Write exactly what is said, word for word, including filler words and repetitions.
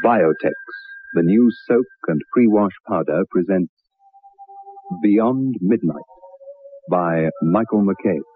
Biotex, the new soak and pre-wash powder, presents Beyond Midnight by Michael McCabe.